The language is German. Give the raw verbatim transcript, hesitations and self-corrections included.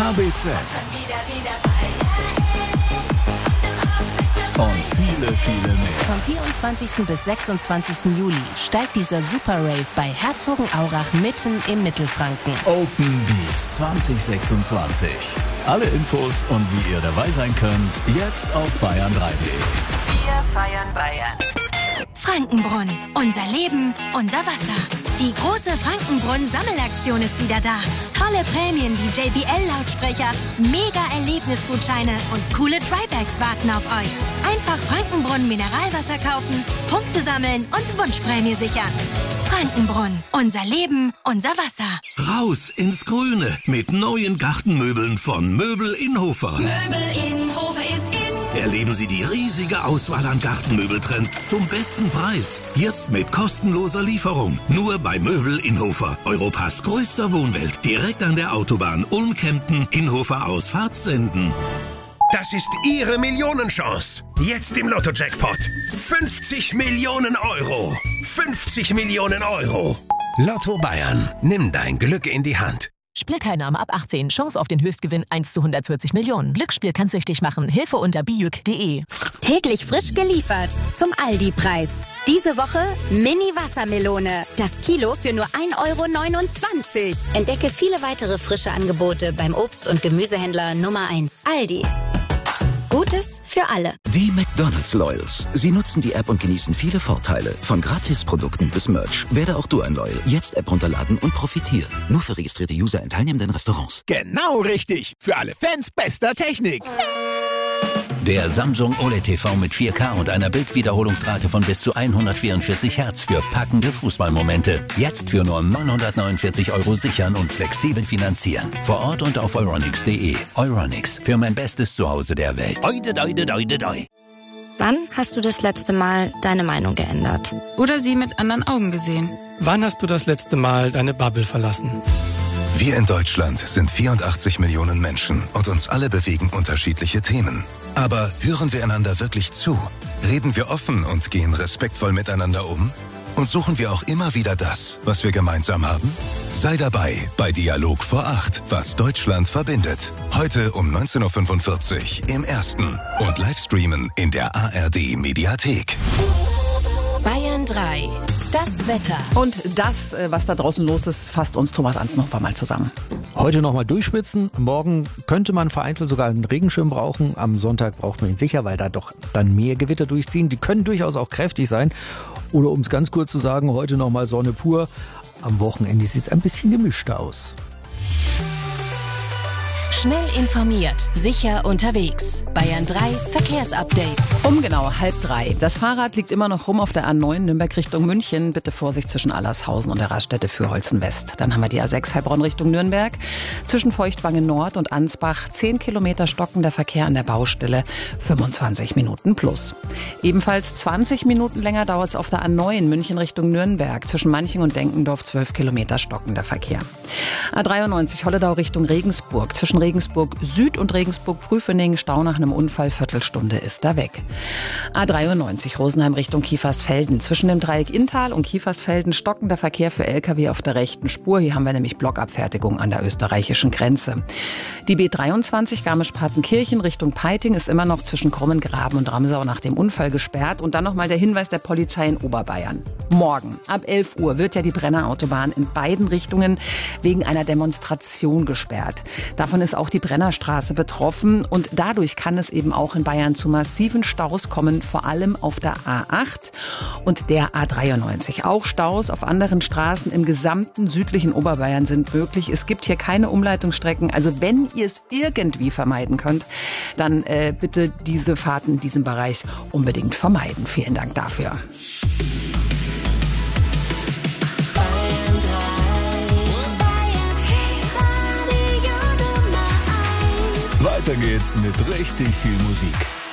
K B Z und viele, viele mehr. Vom vierundzwanzigsten bis sechsundzwanzigsten Juli steigt dieser Super Rave bei Herzogenaurach mitten im Mittelfranken. Open Beats zwanzig sechsundzwanzig. Alle Infos und wie ihr dabei sein könnt, jetzt auf bayern drei punkt de. Wir feiern Bayern. Frankenbrunn. Unser Leben, unser Wasser. Die große Frankenbrunn-Sammelaktion ist wieder da. Tolle Prämien wie J B L-Lautsprecher, Mega-Erlebnisgutscheine und coole Drybags warten auf euch. Einfach Frankenbrunn Mineralwasser kaufen, Punkte sammeln und Wunschprämie sichern. Frankenbrunn. Unser Leben, unser Wasser. Raus ins Grüne mit neuen Gartenmöbeln von Möbel Inhofer. Möbel Inhofer ist in. Erleben Sie die riesige Auswahl an Gartenmöbeltrends zum besten Preis. Jetzt mit kostenloser Lieferung. Nur bei Möbel Inhofer. Europas größter Wohnwelt. Direkt an der Autobahn Ulm-Kempten, Inhofer Ausfahrt Senden. Das ist Ihre Millionenchance. Jetzt im Lotto-Jackpot. fünfzig Millionen Euro. fünfzig Millionen Euro. Lotto Bayern. Nimm dein Glück in die Hand. Spielteilnahme ab achtzehn. Chance auf den Höchstgewinn eins zu hundertvierzig Millionen. Glücksspiel kann süchtig machen. Hilfe unter bijuk punkt de. Täglich frisch geliefert zum Aldi-Preis. Diese Woche Mini-Wassermelone. Das Kilo für nur ein Euro neunundzwanzig. Entdecke viele weitere frische Angebote beim Obst- und Gemüsehändler Nummer eins. Aldi. Gutes für alle. Die McDonald's Loyals. Sie nutzen die App und genießen viele Vorteile. Von Gratisprodukten bis Merch. Werde auch du ein Loyal. Jetzt App runterladen und profitieren. Nur für registrierte User in teilnehmenden Restaurants. Genau richtig. Für alle Fans bester Technik. Der Samsung O L E D T V mit vier K und einer Bildwiederholungsrate von bis zu hundertvierundvierzig Hertz für packende Fußballmomente. Jetzt für nur neunhundertneunundvierzig Euro sichern und flexibel finanzieren. Vor Ort und auf euronics punkt de. Euronics, für mein bestes Zuhause der Welt. Oide, oide, oide, oide. Wann hast du das letzte Mal deine Meinung geändert? Oder sie mit anderen Augen gesehen? Wann hast du das letzte Mal deine Bubble verlassen? Wir in Deutschland sind vierundachtzig Millionen Menschen und uns alle bewegen unterschiedliche Themen. Aber hören wir einander wirklich zu? Reden wir offen und gehen respektvoll miteinander um? Und suchen wir auch immer wieder das, was wir gemeinsam haben? Sei dabei bei Dialog vor acht, was Deutschland verbindet. Heute um neunzehn Uhr fünfundvierzig im Ersten und Livestreamen in der A R D-Mediathek. Bayern drei. Das Wetter. Und das, was da draußen los ist, fasst uns Thomas Ansnopfer mal zusammen. Heute nochmal durchspitzen. Morgen könnte man vereinzelt sogar einen Regenschirm brauchen. Am Sonntag braucht man ihn sicher, weil da doch dann mehr Gewitter durchziehen. Die können durchaus auch kräftig sein. Oder um es ganz kurz zu sagen, heute nochmal Sonne pur. Am Wochenende sieht es ein bisschen gemischter aus. Schnell informiert, sicher unterwegs. Bayern drei Verkehrsupdate. Um genau halb drei. Das Fahrrad liegt immer noch rum auf der A neun Nürnberg Richtung München. Bitte Vorsicht zwischen Allershausen und der Raststätte Fürholzen West. Dann haben wir die A sechs Heilbronn Richtung Nürnberg. Zwischen Feuchtwangen Nord und Ansbach zehn Kilometer stockender Verkehr an der Baustelle. fünfundzwanzig Minuten plus. Ebenfalls zwanzig Minuten länger dauert es auf der A neun München Richtung Nürnberg. Zwischen Manching und Denkendorf zwölf Kilometer stockender Verkehr. A dreiundneunzig Holledau Richtung Regensburg. Zwischen Regensburg Süd und Regensburg-Prüfening, Stau nach einem Unfall, Viertelstunde ist da weg. A dreiundneunzig Rosenheim Richtung Kiefersfelden. Zwischen dem Dreieck Inntal und Kiefersfelden stockender Verkehr für L K W auf der rechten Spur. Hier haben wir nämlich Blockabfertigung an der österreichischen Grenze. Die B dreiundzwanzig Garmisch-Partenkirchen Richtung Peiting ist immer noch zwischen Krommengraben und Ramsau nach dem Unfall gesperrt. Und dann nochmal der Hinweis der Polizei in Oberbayern. Morgen ab elf Uhr wird ja die Brenner Autobahn in beiden Richtungen wegen einer Demonstration gesperrt. Davon ist auch die Brennerstraße betroffen und dadurch kann es eben auch in Bayern zu massiven Staus kommen, vor allem auf der A acht und der A dreiundneunzig. Auch Staus auf anderen Straßen im gesamten südlichen Oberbayern sind möglich. Es gibt hier keine Umleitungsstrecken. Also wenn ihr es irgendwie vermeiden könnt, dann äh, bitte diese Fahrten in diesem Bereich unbedingt vermeiden. Vielen Dank dafür. Weiter geht's mit richtig viel Musik.